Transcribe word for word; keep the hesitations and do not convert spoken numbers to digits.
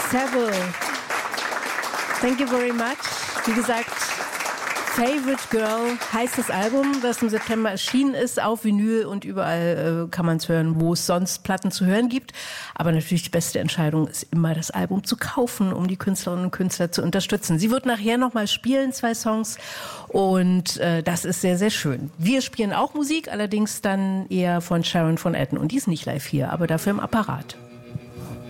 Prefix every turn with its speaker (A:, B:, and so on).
A: Sable. Thank you very much. Wie gesagt, Favorite Girl heißt das Album, das im September erschienen ist, auf Vinyl und überall äh, kann man es hören, wo es sonst Platten zu hören gibt. Aber natürlich die beste Entscheidung ist immer, das Album zu kaufen, um die Künstlerinnen und Künstler zu unterstützen. Sie wird nachher nochmal spielen, zwei Songs, und äh, das ist sehr, sehr schön. Wir spielen auch Musik, allerdings dann eher von Sharon von Etten, und die ist nicht live hier, aber dafür im Apparat.